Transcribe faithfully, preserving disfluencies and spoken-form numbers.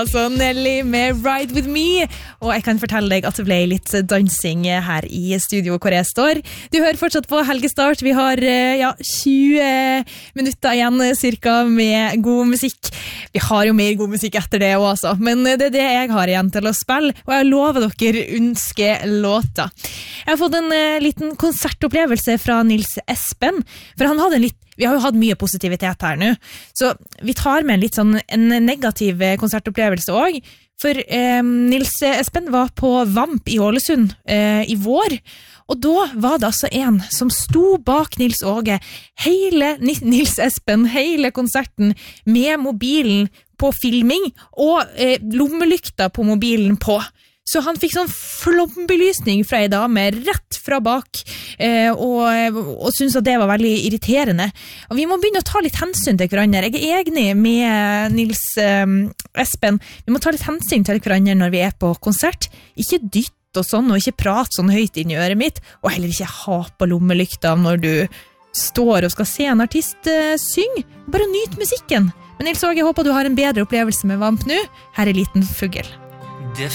Altså Nelly med Ride With Me, og jeg kan fortelle deg at det ble litt dansing her i studio hvor jeg står. Du hører fortsatt på Helgestart, vi har ja, tjue minutter igjen cirka med god musikk. Vi har jo mer god musikk etter det også, men det er det jeg har igjen til å spille, og jeg lover dere ønske låter. Jeg har fått en uh, liten konsertopplevelse fra Nils Espen, for han hadde en litt Vi har jo hatt mye positivitet her nå, så vi tar med en litt sånn en negativ konsertopplevelse også. For eh, Nils Espen var på Vamp i Ålesund eh, i vår, og da var det altså en som sto bak Nils Åge, hele Nils Espen, hele konserten med mobilen på filming og eh, lommelykta på mobilen på. Så han fikk sånn flombelysning fra en dame rett fra bak, eh, og, og syntes at det var veldig irriterende. Og vi må begynne å ta litt hensyn til hverandre. Jeg er enig med Nils eh, Espen. Vi må ta litt hensyn til hverandre når vi er på konsert. Ikke dytt og sånn, og ikke prat sånn høyt inn i øret mitt, og heller ikke ha på lommelykta når du står og skal se en artist eh, synge. Bare nyt musikken. Men Nils Åge, jeg håper du har en bedre opplevelse med Vamp nå. Her er Liten Fugl.